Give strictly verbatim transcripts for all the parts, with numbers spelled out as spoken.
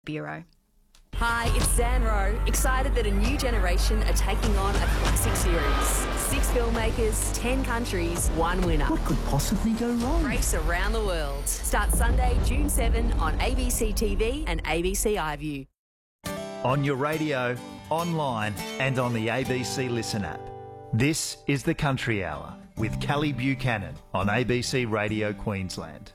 Bureau. Hi, it's Zan Rowe, excited that a new generation are taking on a classic series. Six filmmakers, ten countries, one winner. What could possibly go wrong? Race around the world. Start Sunday, June seventh on A B C T V and A B C iView. On your radio, online and on the A B C Listen app. This is the Country Hour with Kelly Buchanan on A B C Radio Queensland.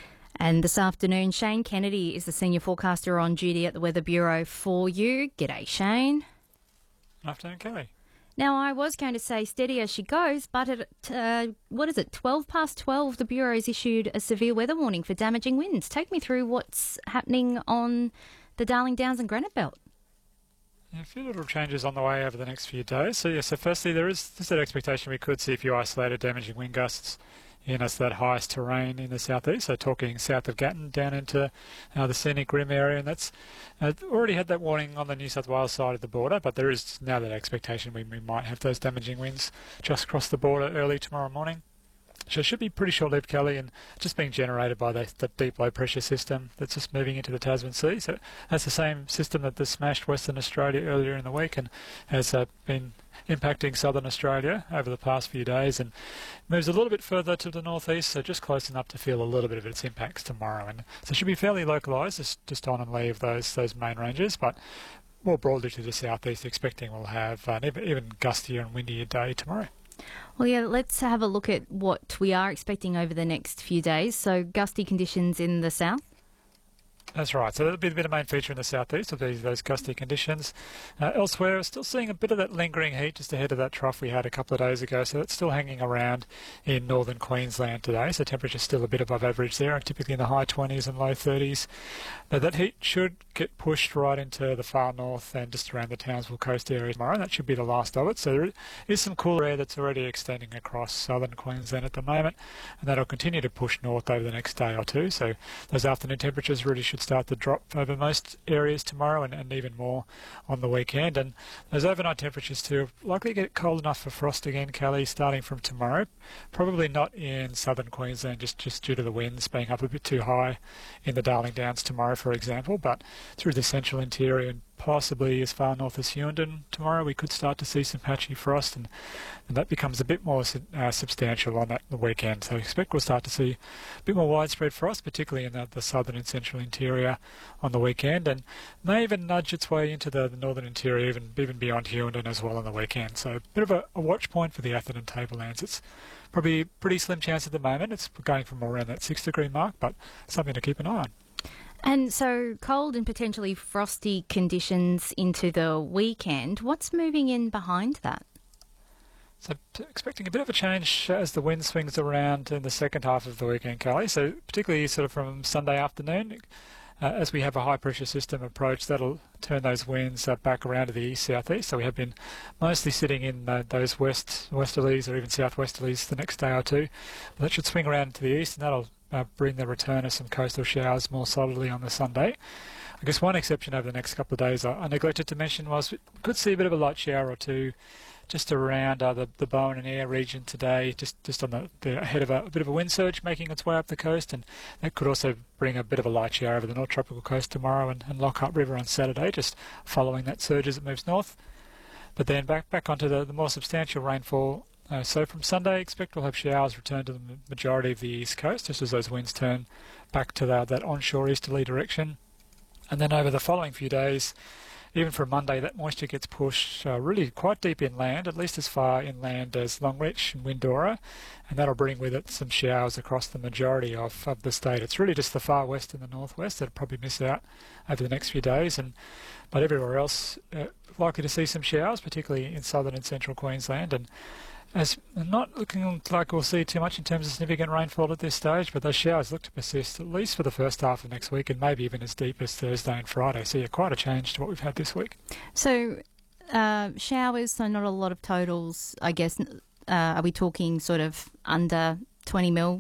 And this afternoon, Shane Kennedy is the senior forecaster on duty at the Weather Bureau for you. G'day, Shane. Good afternoon, Kelly. Now, I was going to say steady as she goes, but at, uh, what is it, twelve past twelve, the Bureau has issued a severe weather warning for damaging winds. Take me through what's happening on the Darling Downs and Granite Belt. Yeah, a few little changes on the way over the next few days. So, yeah, so firstly, there is there's that expectation we could see a few isolated damaging wind gusts in us that highest terrain in the southeast, so talking south of Gatton down into uh, the scenic rim area, and that's uh, already had that warning on the New South Wales side of the border, but there is now that expectation we, we might have those damaging winds just across the border early tomorrow morning. So it should be pretty short-lived, Kelly, and just being generated by the, the deep low-pressure system that's just moving into the Tasman Sea. So that's the same system that the smashed Western Australia earlier in the week and has uh, been impacting southern Australia over the past few days, and moves a little bit further to the northeast, so just close enough to feel a little bit of its impacts tomorrow. And so it should be fairly localised, just, just on and leave those those main ranges, but more broadly to the southeast, expecting we'll have an even, even gustier and windier day tomorrow. Well, yeah, let's have a look at what we are expecting over the next few days. So gusty conditions in the south. That's right. So that'll be a bit of main feature in the southeast of these those gusty conditions. Uh, elsewhere, we're still seeing a bit of that lingering heat just ahead of that trough we had a couple of days ago. So that's still hanging around in northern Queensland today. So temperature's still a bit above average there, typically in the high twenties and low thirties. Now that heat should get pushed right into the far north and just around the Townsville coast area tomorrow. That should be the last of it. So there is some cooler air that's already extending across southern Queensland at the moment, and that'll continue to push north over the next day or two. So those afternoon temperatures really should start to drop over most areas tomorrow, and, and even more on the weekend. And those overnight temperatures too are likely to get cold enough for frost again, Kelly, starting from tomorrow. Probably not in southern Queensland, just, just due to the winds being up a bit too high in the Darling Downs tomorrow, for example, but through the central interior and possibly as far north as Hughenden tomorrow, we could start to see some patchy frost, and, and that becomes a bit more uh, substantial on that the weekend. So I expect we'll start to see a bit more widespread frost, particularly in the, the southern and central interior on the weekend, and may even nudge its way into the, the northern interior, even even beyond Hughenden as well on the weekend. So a bit of a, a watch point for the Atherton Tablelands. It's probably a pretty slim chance at the moment. It's going from around that six degree mark, but something to keep an eye on. And so cold and potentially frosty conditions into the weekend. What's moving in behind that? So expecting a bit of a change as the wind swings around in the second half of the weekend, Kelly. So particularly sort of from Sunday afternoon, uh, as we have a high pressure system approach, that'll turn those winds uh, back around to the east-southeast. So we have been mostly sitting in uh, those west westerlies or even southwesterlies the next day or two. But that should swing around to the east, and that'll Uh, bring the return of some coastal showers more solidly on the Sunday. I guess one exception over the next couple of days I, I neglected to mention was we could see a bit of a light shower or two just around uh, the, the Bowen and Eyre region today, just just on the, the ahead of a, a bit of a wind surge making its way up the coast, and that could also bring a bit of a light shower over the North Tropical Coast tomorrow and, and Lockhart River on Saturday, just following that surge as it moves north. But then back back onto the, the more substantial rainfall. Uh, so from Sunday, expect we'll have showers return to the majority of the east coast, just as those winds turn back to the, that onshore easterly direction. And then over the following few days, even from Monday, that moisture gets pushed uh, really quite deep inland, at least as far inland as Longreach and Windora, and that'll bring with it some showers across the majority of, of the state. It's really just the far west and the northwest that'll probably miss out over the next few days, and but everywhere else uh, likely to see some showers, particularly in southern and central Queensland. And as not looking like we'll see too much in terms of significant rainfall at this stage, but those showers look to persist at least for the first half of next week, and maybe even as deep as Thursday and Friday. So yeah, quite a change to what we've had this week. So uh, showers, so not a lot of totals, I guess. Uh, are we talking sort of under twenty mil,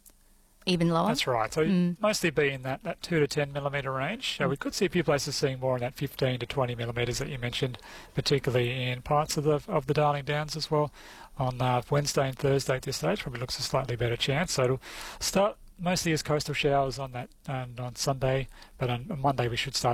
even lower? That's right. So mm. mostly be in that, that two to ten millimetre range. Mm. Uh, we could see a few places seeing more in that fifteen to twenty millimetres that you mentioned, particularly in parts of the of the Darling Downs as well. On uh, Wednesday and Thursday at this stage, probably looks a slightly better chance. So it'll start mostly as coastal showers on that and on Sunday, but on Monday we should start